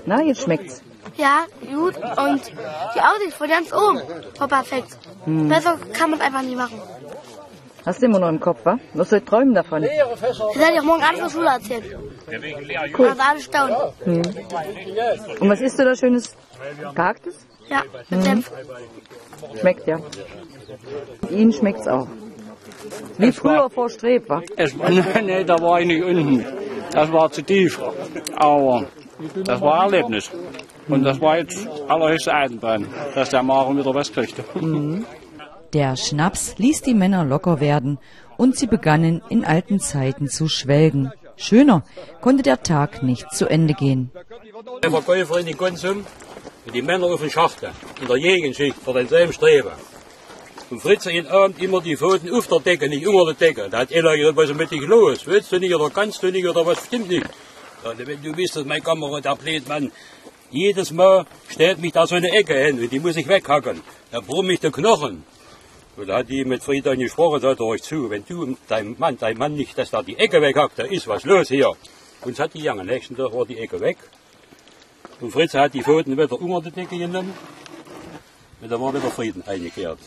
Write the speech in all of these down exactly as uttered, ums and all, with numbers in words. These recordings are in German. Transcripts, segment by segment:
Na, jetzt schmeckt's. Ja, gut. Und die Aussicht von ganz oben war perfekt. Hm. Besser kann man es einfach nicht machen. Hast du immer noch im Kopf, wa? Wirst du träumen davon? Das werde ich auch morgen Abend in der Schule erzählen. Cool. Also alle staunen. Hm. Und was isst du da Schönes? Gehacktes? Ja, mit Senf. Schmeckt, ja. Ihnen schmeckt's auch. Wie früher vor Streb, wa? Es war, nee, da war ich nicht unten. Das war zu tief. Aber das war ein Erlebnis. Und das war jetzt allerhöchste Eisenbahn, dass der Maren wieder was kriegte. Mhm. Der Schnaps ließ die Männer locker werden und sie begannen in alten Zeiten zu schwelgen. Schöner konnte der Tag nicht zu Ende gehen. Der Verkäufer in den Konsum und die Männer auf den Schachten in der Gegenschicht für denselben Streben. Und Fritz jeden Abend immer die Pfoten auf der Decke, nicht unter der Decke. Da hat einer gesagt, was ist mit dich los? Willst du nicht oder kannst du nicht oder was stimmt nicht? Ja, wenn du wisst, dass mein Kamerad, der Blödmann, jedes Mal stellt mich da so eine Ecke hin und die muss ich weghacken. Da brummt mich der Knochen. Und da hat die mit Friedrich gesprochen, sagt er euch zu, wenn du dein Mann, dein Mann nicht, dass da die Ecke weghackt, da ist was los hier. Und es hat die Jange, nächsten Tag war die Ecke weg. Und Fritz hat die Pfoten wieder unter die Decke genommen. Und da war wieder Frieden eingekehrt.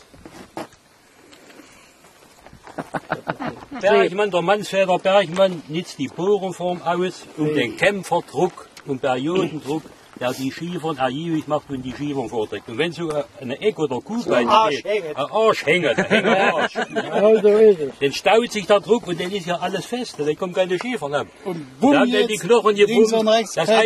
Bergmann, der Mannsväter Bergmann nutzt die Bohrenform aus, um den Kämpferdruck und Periodendruck, der die Schiefern ergiebig macht und die Schiefern vorträgt. Und wenn so eine Eck oder Kuhbein steht, ein Arsch hängt, ein Arsch, dann staut sich der Druck und dann ist ja alles fest, dann kommt keine Schiefer ab. Und dann werden die Knochen gebunden.